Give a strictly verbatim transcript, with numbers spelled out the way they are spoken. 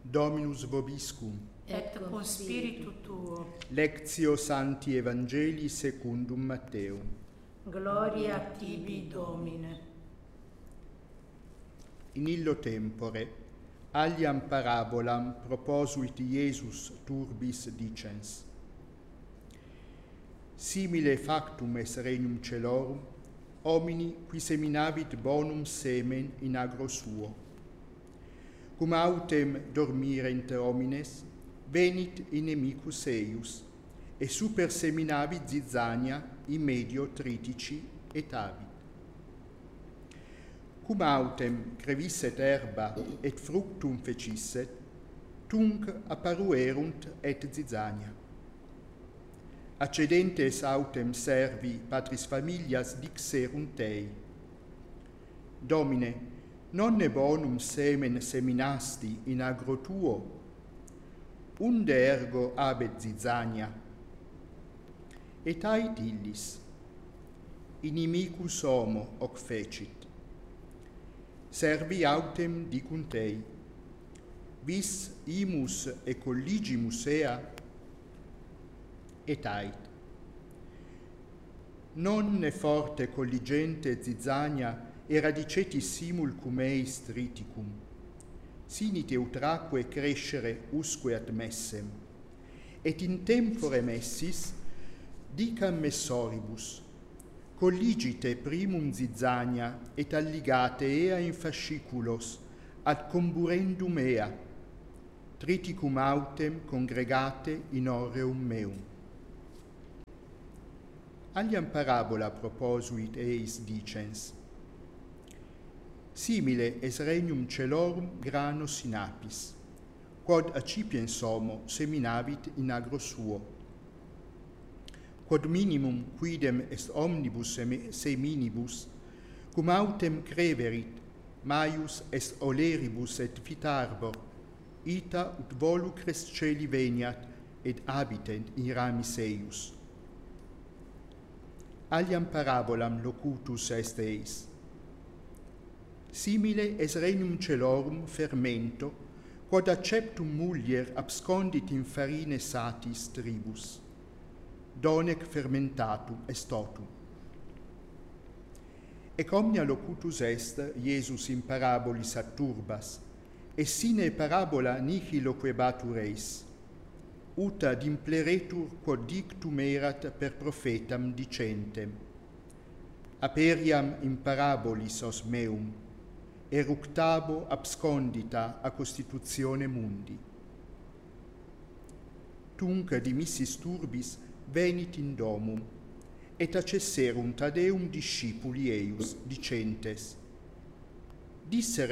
Dominus vobiscum. Et cum spiritu tuo. Lectio Sancti Evangelii secundum Matteum. Gloria a tibi, Domine. In illo tempore, aliam parabolam proposuit Iesus turbis dicens. Simile factum est regnum celorum, homini qui seminavit bonum semen in agro suo. Cum autem dormirent homines, venit inimicus eius, et super seminavit zizania in medio tritici et habit. Cum autem crevisset herba et fructum fecisset, tunc apparuerunt et zizania. Accedentes autem servi patris familias dixerunt ei: Domine, nonne bonum semen seminasti in agro tuo? Unde ergo habet zizania? Et ait illis: Inimicus homo hoc fecit. Servi autem dicunt ei: Vis imus e colligimus ea? Et ait: Non ne forte colligente zizania eradicetis simul cum eis triticum, sinite utraque crescere usque ad messem, et in tempore messis dicam messoribus: colligite primum zizania et alligate ea in fasciculos ad comburendum ea, triticum autem congregate in aureum meum. Aliam parabola proposuit eis dicens: Simile es regnum celorum granos in apis, quod accipiens homo seminavit in agro suo. Quod minimum quidem est omnibus seminibus, cum autem creverit, maius est oleribus et fitarbor, ita ut volucres celi veniat et habitent in ramis eius. Aliam parabolam locutus est eis: Simile es regnum celorum fermento, quod acceptum mulier abscondit in farine satis tribus. Donec fermentatum est totum. Ec omnia locutus est Iesus in parabolis ad turbas, et sine parabola nihil loquebatur eis, ut ad impleretur quod dictum erat per prophetam dicentem: Aperiam in parabolis os meum, eructabo abscondita a constitutione mundi. Tunc dimissis turbis venit in domum, et accesserunt ad eum discipuli eius, dicentes: Dissere